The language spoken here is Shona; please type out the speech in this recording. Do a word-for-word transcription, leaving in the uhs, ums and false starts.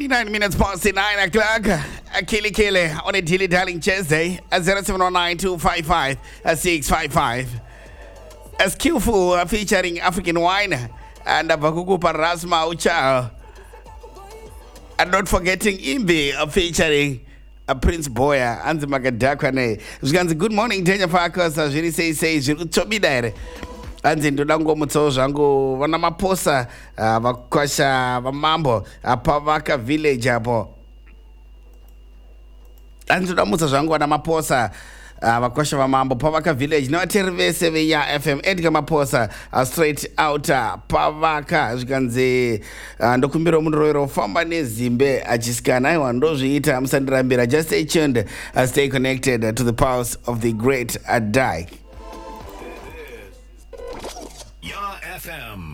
twenty-nine minutes past the nine o'clock. Akili Kele on a Dilly Darling Tuesday at zero seven zero nine two five five six five five. A skillful uh, featuring African wine and a Bakuku Parasma Ucha. And not forgetting Imbi uh, featuring a Prince Boya and the Magadakwane. Good morning, Tanya Farkas. As you say, say, you told me there. Anzi ndodango mutso zangu wana maposa uh, vakwasha vamambo uh, pavaka village hapo. Anzi ndamutso zangu wana maposa uh, vakwasha vamambo pavaka village na watervese veya F M Edgar Maposa uh, straight out uh, pavaka zvikanzi uh, ndokumbira munhu roero famba nezimbe achisikana aiwa ndozviita musandirambira. Just stay tuned, uh, stay connected uh, to the pulse of the great Adai. Ya F M.